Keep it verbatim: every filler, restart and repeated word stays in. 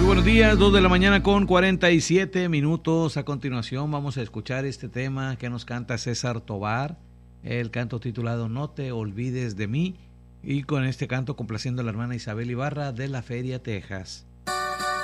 Muy buenos días, dos de la mañana con cuarenta y siete minutos. A continuación vamos a escuchar este tema que nos canta César Tovar, el canto titulado No te olvides de mí, y con este canto complaciendo a la hermana Isabel Ibarra de La Feria, Texas.